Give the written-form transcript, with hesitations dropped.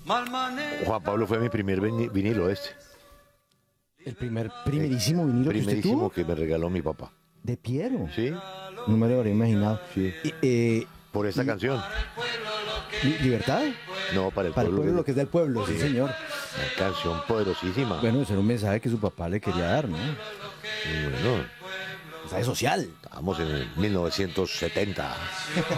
Juan Pablo fue mi primer vinilo El primerísimo vinilo que usted primerísimo tuvo. que me regaló mi papá. De Piero. ¿Sí? No me lo habría imaginado. Sí. Por esta canción. ¿Libertad? No, para Para el pueblo, lo que es del pueblo, sí, señor. Una canción poderosísima. Bueno, ese era un mensaje que su papá le quería dar, ¿no? Y bueno, Mensaje social. estamos en el 1970.